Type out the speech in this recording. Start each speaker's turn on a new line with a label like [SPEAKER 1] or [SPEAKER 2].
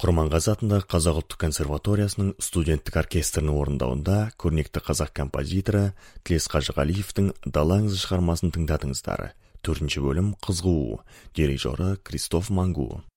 [SPEAKER 1] Құрманғазы атындағы Қазақ ұлттық консерваториясының студенттік оркестрінің орындауында көрнекті қазақ композиторы Тілес Қажығалиевтің «Дала аңызы» шығармасын тыңдадыңыздар. 4-ші бөлім «Қызғуу», дирижері Кристоф Мангу.